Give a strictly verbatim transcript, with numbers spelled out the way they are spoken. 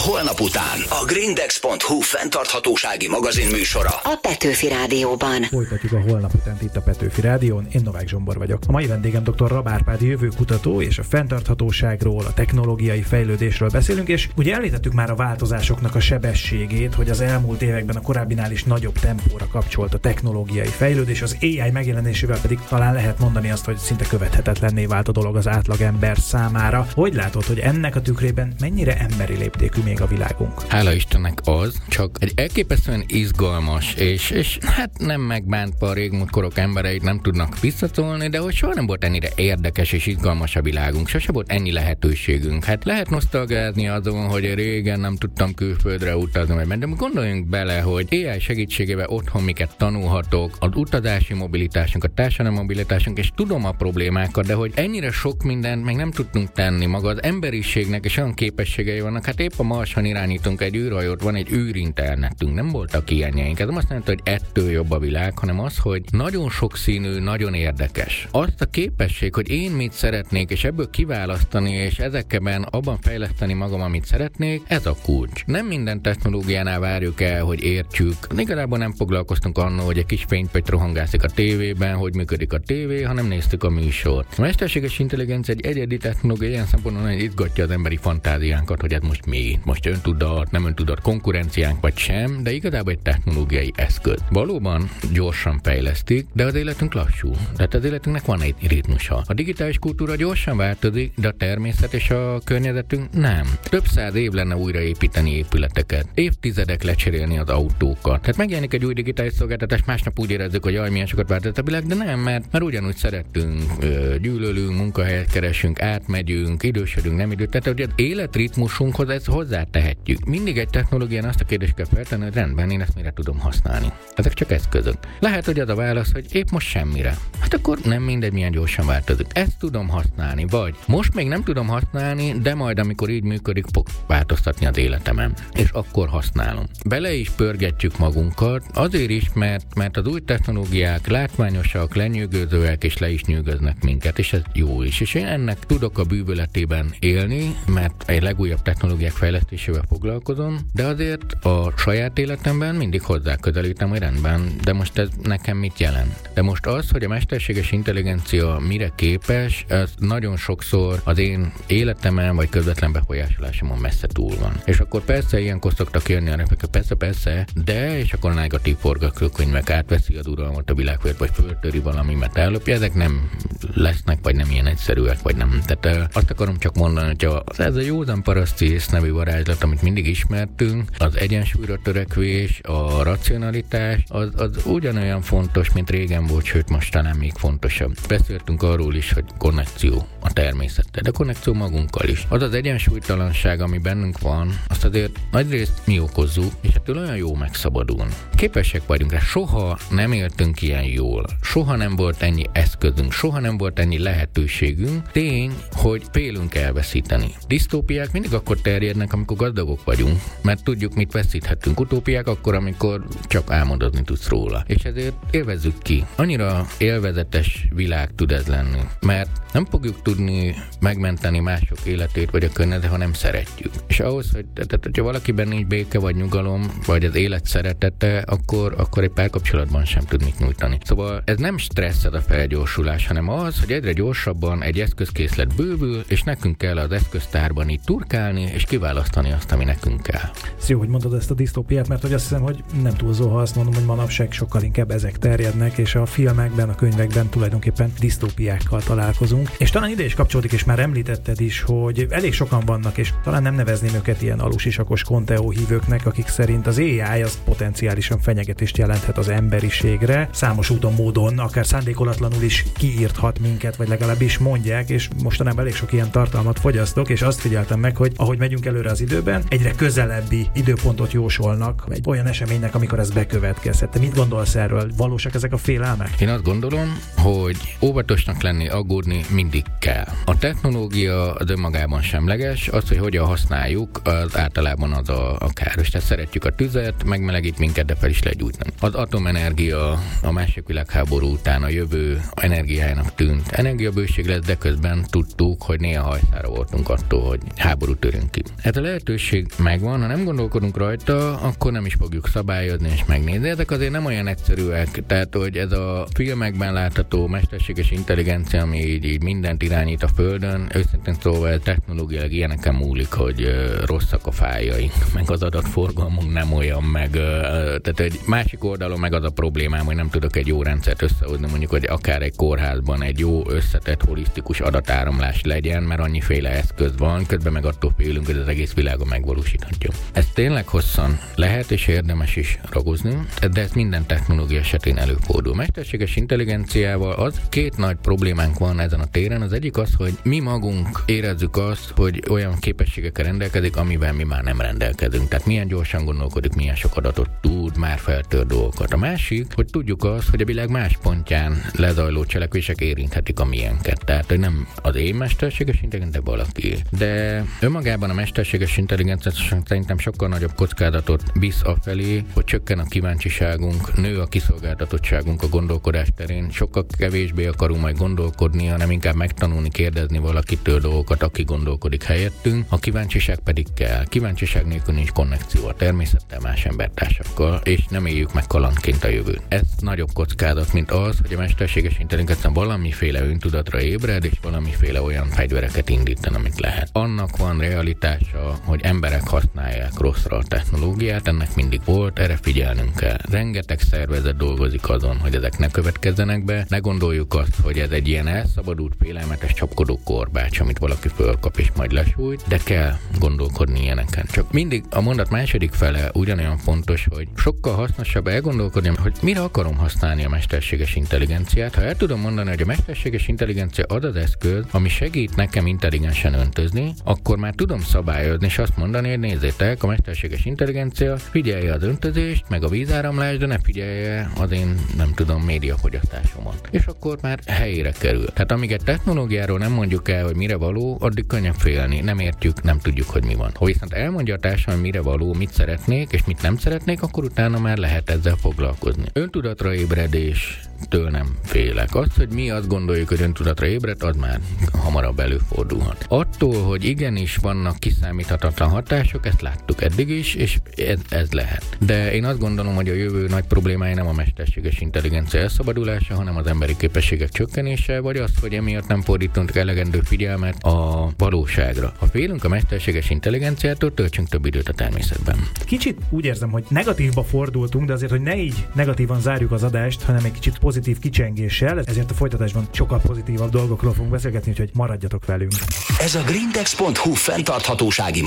holnap után a grindex pont hu fenntarthatósági magazin műsora a Petőfi Rádióban. Folytatjuk a holnap után itt a Petőfi Rádión. Én Novák Zsombor vagyok. A mai vendégem dr. Rab Árpád jövőkutató, és a fenntarthatóságról, a technológiai fejlődésről beszélünk, és ugye említettük már a változásoknak a sebességét, hogy az elmúlt években a korábbinál is nagyobb tempóra kapcsolt a technológiai fejlődés, az á i megjelenésével pedig talán lehet mondani azt, hogy szinte követhetetlenné vált a dolog az átlagember számára. Hogy látod, hogy ennek a tükrében mennyire emberi léptékű még a világunk? Hála Istennek az, csak egy elképesztően izgalmas, és, és hát nem megbántva a régmúlt korok embereit nem tudnak visszatolni, de hogy soha nem volt ennyire érdekes és izgalmas a világunk, sose volt ennyi lehetőségünk. Hát lehet nosztalgiázni azon, hogy régen nem tudtam külföldre utazni, de gondoljunk bele, hogy á i segítségével otthon miket tanulhatok, az utazási mobilitásunk, a társadalmi mobilitásunk, és tudom a problémákat, de hogy ennyire sok mindent meg nem tudtunk tenni. Maga az emberiségnek és olyan képességei vannak, hát épp a Marson irányítunk egy űrhajót, van egy űrinternetünk, nem voltak ilyenjeink. Ez nem azt jelenti, hogy ettől jobb a világ, hanem az, hogy nagyon sokszínű, nagyon érdekes. Azt a képesség, hogy én mit szeretnék, és ebből kiválasztani, és ezekben abban fejleszteni magam, amit szeretnék, ez a kulcs. Nem minden technológiánál várjuk el, hogy értsük. Igazából nem foglalkoztunk annól, hogy egy kis fénypötty rohangászik a tévében, hogy működik a tévé, hanem néztük a műsort. A mesterséges intelligencia egy egyedi technológia, ilyen szempontból nagyon izgatja az emberi fantáziánkat, hogy ez most mi? Most öntudat, nem öntudat, konkurenciánk vagy sem, de igazából egy technológiai eszköz. Valóban gyorsan fejlesztik, de az életünk lassú. Tehát az életünknek van egy ritmusa. A digitális kultúra gyorsan változik, de a természet és a környezetünk nem. Több száz év lenne újraépíteni épületeket. Évtizedek lecserélni az autókat. Tehát megjelenik egy új digitális szolgáltatás, másnap úgy érezzük, hogy jaj, milyen sokat változott a világ, de nem, mert, mert ugyanúgy szeretünk, gyűlölünk, munkahelyet keresünk, átmegyünk, idősödünk, nem időt. Tehát hogy az életritmusunkhoz ezt hozzátehetjük. Mindig egy technológián azt a kérdést kell feltenni, hogy rendben, én ezt mire tudom használni. Ezek csak eszközök. Lehet, hogy az a válasz, hogy épp most semmire. Hát akkor nem mindegy, milyen gyorsan változik. Ezt tudom használni, vagy most még nem tudom használni, de majd amikor így működik, fog változtatni az életemen. És akkor használom. Bele is pörgetjük magunkat, azért is, mert, mert az új technológiák látványosak, lenyűgözőek, és le is nyűgöznek minket, és ez jó is. És én ennek tudok a bűvöletében élni, mert egy legújabb technológiák fejlesztésével foglalkozom, de azért a saját életemben mindig hozzá közelítem, hogy rendben, de most ez nekem mit jelent? De most az, hogy a mesterséges intelligencia mire képes, ez nagyon sokszor az én életemen vagy közvetlen befolyásolásomon messze túl van. És akkor persze ilyenkor szoktak jönni a repek, persze, persze, de és akkor a negatív forgatókönyvek átveszi az uralmat a világfért, vagy föltöri valami, mert ellopja, ezek nem lesznek, vagy nem ilyen egyszerűek, vagy nem. Tehát azt akarom csak mondani, hogy ez a józan paraszti ész nevű varázslat, amit mindig ismertünk, az egyensúlyra törekvés, a racionalitás, az, az ugyanolyan fontos, mint régen volt, sőt most talán még fontosabb. Beszéltünk arról is, hogy konnekció a természettel, de konnekció magunkkal is. Az az egyensúlytalanság, ami bennünk van, azt azért nagyrészt mi okozzuk, és ettől olyan jó megszabadulni. Képesek vagyunk rá, soha nem éltünk ilyen jól, soha nem volt ennyi eszközünk, soha nem volt ennyi lehetőségünk. Tény, hogy félünk elveszíteni. Disztópiák mindig akkor terjednek, amikor gazdagok vagyunk, mert tudjuk, mit veszíthetünk. Utópiák akkor, amikor csak álmodozni tudsz róla. És ezért élvezzük ki. Annyira élvezetes világ tud ez lenni, mert nem fogjuk tudni megmenteni mások életét vagy a környezetet, ha nem szeretjük. És ahhoz, hogy tehát, hogyha valakiben nincs béke vagy nyugalom, vagy az élet szeretete, akkor, akkor egy párkapcsolatban sem tud mit nyújtani. Szóval ez nem stressz ez a felgyorsulás, hanem az, hogy egyre gyorsabban egy eszközkészlet bővül, és nekünk kell az eszköztárban itt turkálni, és kiválasztani azt, ami nekünk kell. Ez jó, hogy mondod ezt a disztópiát, mert hogy azt hiszem, hogy nem túlzó, ha azt mondom, hogy manapság sokkal inkább ezek terjednek, és a filmekben, a könyvekben tulajdonképpen disztópiákkal találkozunk. És talán ide is kapcsolódik, és már említetted is, hogy elég sokan vannak, és talán nem nevezném őket ilyen alusisakos konteó hívőknek, akik szerint az á i az potenciálisan fenyegetést jelenthet az emberiségre. Számos úton, módon, akár szándékolatlanul is kiírthat minket, vagy legalábbis mondják, és mostanában elég sok ilyen tartalmat fogyasztok, és azt figyeltem meg, hogy ahogy megyünk előre az időben, egyre közelebbi időpontot jósolnak egy olyan eseménynek, amikor ez bekövetkezhet. Te mit gondolsz erről? Valósak ezek a félelmek? Én azt gondolom, hogy óvatosnak lenni, aggódni mindig kell. A technológia az önmagában semleges, az, hogy hogyan használjuk, az általában az a, a káros. Tehát szeretjük a tüzet, megmelegít minket, de fel is lehet gyújtani. Az atomenergia a második világháború után a jövő energiájának tűnt. Energiabőség lesz, de közben tudtuk, hogy néha hajszára voltunk attól, hogy háború törünk ki. Hát a lehetőség megvan, ha nem gondolkodunk rajta, akkor nem is fogjuk szabályozni és megnézni. Ezek azért nem olyan egyszerűek, tehát hogy ez a filmekben látható mesterséges intelligencia, ami így, így mindent irányít a Földön, őszintén szóval technológiailag ilyeneken múlik, hogy uh, rosszak a fájaink, meg az adatforgalmunk nem olyan, meg uh, tehát egy másik oldalon meg az a problémám, hogy nem tudok egy jó rendszert összehozni, mondjuk, hogy akár egy kórházban egy jó összetett, holisztikus adatáramlás legyen, mert annyiféle eszköz van, közben meg attól félünk, hogy az egész világon megvalósíthatja. Ez tényleg hosszan lehet és érdemes is ragozni, de ez minden technológia esetén előfordul. Mesterséges intelligenciával az két nagy problémánk van ezen a téren. Az egyik az, hogy mi magunk érezzük azt, hogy olyan képességekkel rendelkezik, amivel mi már nem rendelkezünk. Tehát milyen gyorsan gondolkodik, milyen sok adatot tud, már feltör dolgokat. A másik, hogy tudjuk azt, hogy a világ más pontján lezajló cselekvések érinthetik a miénket. Tehát, hogy nem az én mesterséges intelligencia, de valaki. De önmagában a mesterséges intelligencia szerintem sokkal nagyobb kockázatot visz afelé, hogy csökken a kíváncsiságunk, nő a kiszolgáltatottságunk a gondolkodás terén, sokkal kevésbé akarunk majd gondolkodni, hanem inkább megtanulni, kérdezni valakitől dolgokat, aki gondolkodik helyettünk. A kíváncsiság pedig kell. Kíváncsiság nélkül nincs konnekció a természettel, más embertársakkal, és nem éljük meg kalandként a jövőt. Ez nagyobb kockázat, mint az, hogy a mesterséges intelligencia valamiféle öntudatra ébred, és valamiféle olyan fegyvereket indítan, amit lehet. Annak van realitása, hogy emberek használják rosszra a technológiát, ennek mindig volt, erre figyelnünk kell. Rengeteg szervezet dolgozik azon, hogy ezek ne következzenek be. Ne gondoljuk azt, hogy ez egy ilyen elszabadult, félelmetes csapkodó korbács, amit valaki fölkap és majd lesújt, de kell gondolkodni ilyeneken. Csak mindig a mondat második fele ugyanolyan fontos, hogy sokkal hasznosabb elgondolkodni, hogy mire akarom használni a mesterséges intelligenciát. Ha el tudom mondani, hogy a mesterséges intelligencia az az eszköz, ami segít nekem intelligensen öntözni, akkor már tudom szabályozni, és azt mondani, hogy nézzétek, a mesterséges intelligencia figyelje az öntözést, meg a vízáramlást, de ne figyelje az én, nem tudom, médiafogyasztásomat. És akkor már helyére kerül. Tehát amíg egy technológiáról nem mondjuk el, hogy mire való, addig könnyebb félni. Nem értjük, nem tudjuk, hogy mi van. Ha viszont elmondja a társadalom, mire való, mit szeretnék, és mit nem szeretnék, akkor utána már lehet ezzel foglalkozni. Öntudatra ébredés től nem félek. Az, hogy mi azt gondoljuk, hogy öntudatra ébredt, az már hamarabb előfordulhat. Attól, hogy igenis vannak kiszámíthatatlan hatások, ezt láttuk eddig is, és ez, ez lehet. De én azt gondolom, hogy a jövő nagy problémája nem a mesterséges intelligencia elszabadulása, hanem az emberi képességek csökkenése, vagy az, hogy emiatt nem fordítunk elegendő figyelmet a valóságra. Ha félünk a mesterséges intelligenciától, töltsünk több időt a természetben. Kicsit úgy érzem, hogy negatívba fordultunk, de azért, hogy ne így negatívan zárjuk az adást, hanem egy kicsit pozitív kicsengéssel, ezért a folytatásban sokkal pozitívabb dolgokról fogunk beszélgetni, úgyhogy maradjatok velünk. Ez a grindex pont hu fenntarthatósági